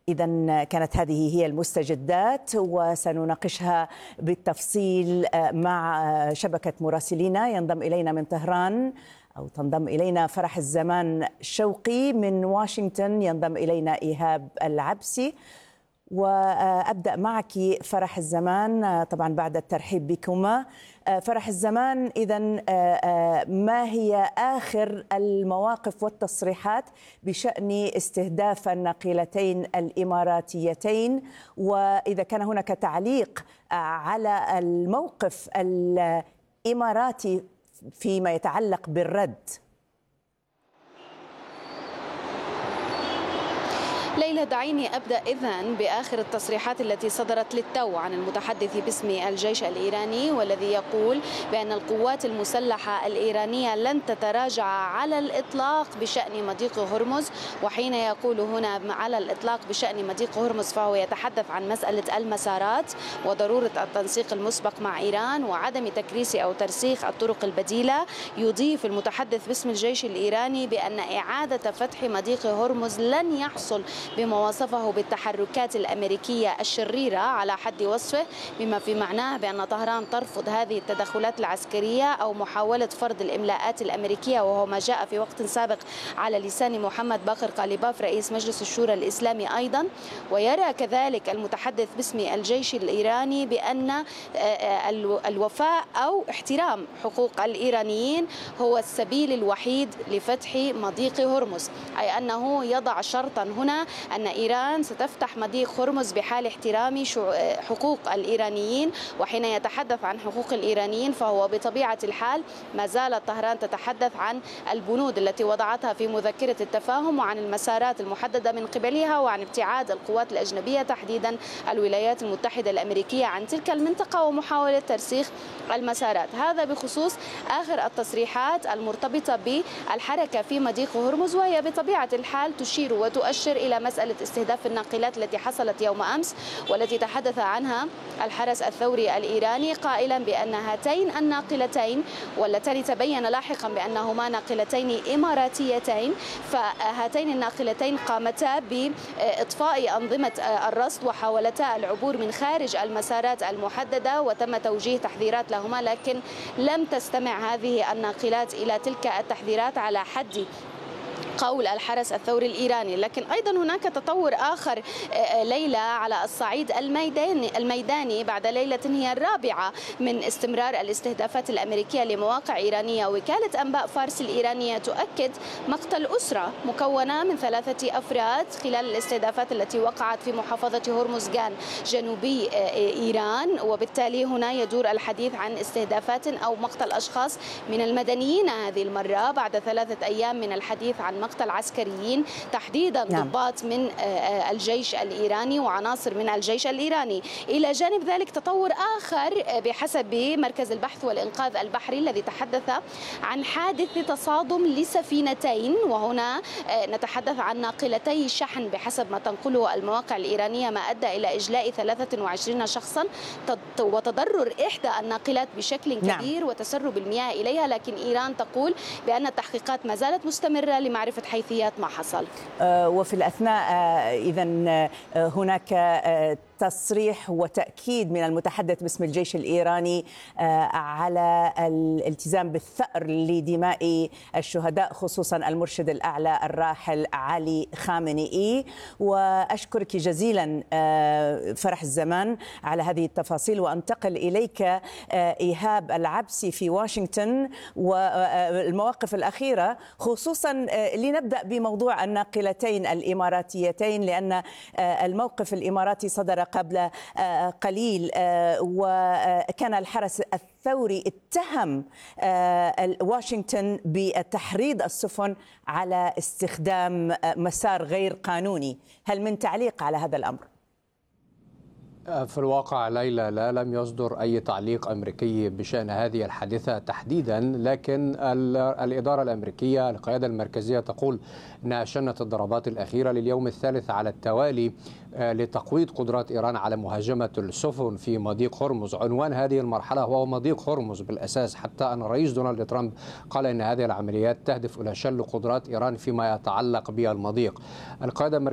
إذن كانت هذه هي المستجدات، وسنناقشها بالتفصيل مع شبكة مراسلينا. ينضم إلينا من طهران أو تنضم إلينا فرح الزمان شوقي، من واشنطن ينضم إلينا إيهاب العبسي. وأبدأ معك فرح الزمان طبعا بعد الترحيب بكما. فرح الزمان، إذن ما هي آخر المواقف والتصريحات بشأن استهداف الناقلتين الإماراتيتين، وإذا كان هناك تعليق على الموقف الإماراتي فيما يتعلق بالرد؟ ليلى، دعيني أبدأ إذن بآخر التصريحات التي صدرت للتو عن المتحدث باسم الجيش الإيراني، والذي يقول بأن القوات المسلحة الإيرانية لن تتراجع على الإطلاق بشأن مضيق هرمز. وحين يقول هنا على الإطلاق بشأن مضيق هرمز فهو يتحدث عن مسألة المسارات وضرورة التنسيق المسبق مع إيران وعدم تكريس أو ترسيخ الطرق البديلة. يضيف المتحدث باسم الجيش الإيراني بأن إعادة فتح مضيق هرمز لن يحصل بما وصفه بالتحركات الأمريكية الشريرة على حد وصفه، بما في معناه بأن طهران ترفض هذه التدخلات العسكرية أو محاولة فرض الإملاءات الأمريكية، وهو ما جاء في وقت سابق على لسان محمد باقر قاليباف رئيس مجلس الشورى الإسلامي أيضا. ويرى كذلك المتحدث باسم الجيش الإيراني بأن الوفاء أو احترام حقوق الإيرانيين هو السبيل الوحيد لفتح مضيق هرمز، أي أنه يضع شرطا هنا أن إيران ستفتح مضيق هرمز بحال احترام حقوق الإيرانيين. وحين يتحدث عن حقوق الإيرانيين فهو بطبيعة الحال ما زالت طهران تتحدث عن البنود التي وضعتها في مذكرة التفاهم وعن المسارات المحددة من قبلها وعن ابتعاد القوات الأجنبية تحديدا الولايات المتحدة الأمريكية عن تلك المنطقة ومحاولة ترسيخ المسارات. هذا بخصوص آخر التصريحات المرتبطة بالحركة في مضيق هرمز، وهي بطبيعة الحال تشير وتؤشر إلى مسألة استهداف الناقلات التي حصلت يوم أمس والتي تحدث عنها الحرس الثوري الإيراني، قائلا بأن هاتين الناقلتين واللتان تبين لاحقا بأنهما ناقلتين إماراتيتين، فهاتين الناقلتين قامتا بإطفاء أنظمة الرصد وحاولتا العبور من خارج المسارات المحددة، وتم توجيه تحذيرات لهما، لكن لم تستمع هذه الناقلات إلى تلك التحذيرات على حد قول الحرس الثوري الإيراني. لكن أيضا هناك تطور آخر ليلى على الصعيد الميداني بعد ليلة هي الرابعة من استمرار الاستهدافات الأمريكية لمواقع إيرانية. وكالة أنباء فارس الإيرانية تؤكد مقتل أسرة مكونة من 3 أفراد خلال الاستهدافات التي وقعت في محافظة هرمزغان جنوبي إيران، وبالتالي هنا يدور الحديث عن استهدافات أو مقتل أشخاص من المدنيين هذه المرة بعد 3 أيام من الحديث عن مقتل عسكريين، تحديدا ضباط من الجيش الإيراني وعناصر من الجيش الإيراني. إلى جانب ذلك تطور آخر بحسب مركز البحث والإنقاذ البحري الذي تحدث عن حادث تصادم لسفينتين، وهنا نتحدث عن ناقلتي شحن بحسب ما تنقله المواقع الإيرانية، ما أدى إلى إجلاء 23 شخصا وتضرر إحدى الناقلات بشكل كبير وتسرب المياه إليها. لكن إيران تقول بأن التحقيقات ما زالت مستمرة لمعرفة حيثيات ما حصل. وفي الأثناء إذن هناك تصريح وتأكيد من المتحدث باسم الجيش الإيراني على الالتزام بالثأر لدماء الشهداء، خصوصا المرشد الأعلى الراحل علي خامنئي. وأشكرك جزيلا فرح الزمان على هذه التفاصيل، وأنتقل إليك إيهاب العبسي في واشنطن والمواقف الأخيرة، خصوصا لنبدأ بموضوع الناقلتين الإماراتيتين، لأن الموقف الإماراتي صدر قبل قليل، وكان الحرس الثوري اتهم واشنطن بتحريض السفن على استخدام مسار غير قانوني. هل من تعليق على هذا الأمر؟ في الواقع ليلى لم يصدر أي تعليق أمريكي بشأن هذه الحادثة تحديدا، لكن الإدارة الأمريكية القيادة المركزية تقول أنها شنت الضربات الأخيرة لليوم الثالث على التوالي لتقويض قدرات إيران على مهاجمة السفن في مضيق هرمز. عنوان هذه المرحلة هو مضيق هرمز بالأساس، حتى أن الرئيس دونالد ترامب قال أن هذه العمليات تهدف إلى شل قدرات إيران فيما يتعلق بالمضيق. القيادة